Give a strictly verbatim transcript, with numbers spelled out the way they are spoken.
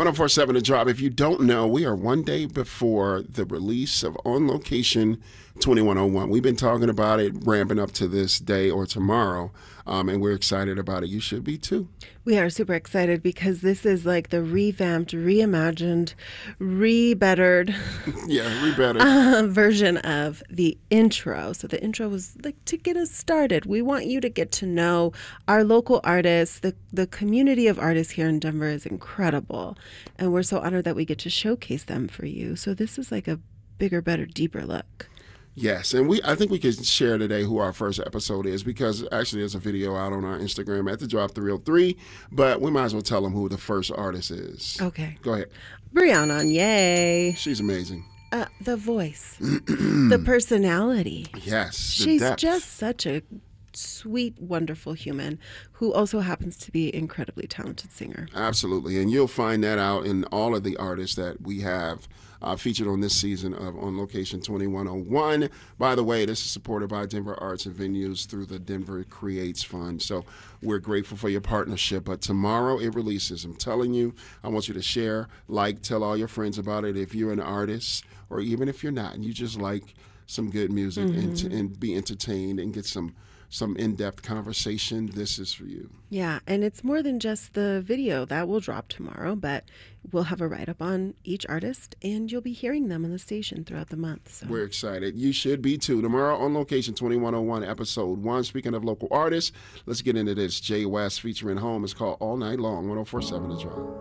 ten forty-seven The Drop. If you don't know, we are one day before the release of On Location twenty-one oh one. We've been talking about it, ramping up to this day or tomorrow, um, and we're excited about it. You should be too. We are super excited because this is like the revamped, reimagined, re-bettered yeah, re-bettered uh, version of the intro. So the intro was like to get us started. We want you to get to know our local artists. The, the community of artists here in Denver is incredible. And we're so honored that we get to showcase them for you. So this is like a bigger, better, deeper look. Yes, and we I think we can share today who our first episode is, because actually there's a video out on our Instagram at The Drop three oh three, but we might as well tell them who the first artist is. Okay. Go ahead. Brianna, yay. She's amazing. Uh, the voice, the personality. Yes, the She's depth. just such a sweet, wonderful human who also happens to be an incredibly talented singer. Absolutely, and you'll find that out in all of the artists that we have uh, featured on this season of On Location twenty-one oh one. By the way, this is supported by Denver Arts and Venues through the Denver Creates Fund. So we're grateful for your partnership. But tomorrow it releases. I'm telling you, I want you to share, like, tell all your friends about it. If you're an artist, or even if you're not, and you just like some good music mm-hmm. and, to, and be entertained and get some some in-depth conversation, this is for you. Yeah, and it's more than just the video. That will drop tomorrow, but we'll have a write-up on each artist, and you'll be hearing them on the station throughout the month. So. We're excited. You should be, too. Tomorrow On Location twenty-one oh one, Episode one. Speaking of local artists, let's get into this. Jay West featuring Home is called All Night Long, ten forty-seven The Drop.